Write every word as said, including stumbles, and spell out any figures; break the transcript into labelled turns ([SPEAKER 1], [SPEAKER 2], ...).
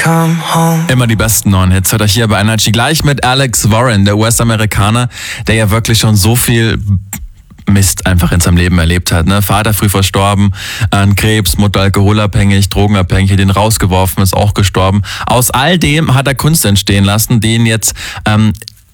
[SPEAKER 1] come home.
[SPEAKER 2] Immer die besten neuen Hits hört euch hier bei Energy. Gleich mit Alex Warren, der U S-Amerikaner, der ja wirklich schon so viel Mist einfach in seinem Leben erlebt hat. Ne? Vater früh verstorben, an Krebs, Mutter alkoholabhängig, drogenabhängig, den rausgeworfen, ist auch gestorben. Aus all dem hat er Kunst entstehen lassen, die ihn jetzt ähm,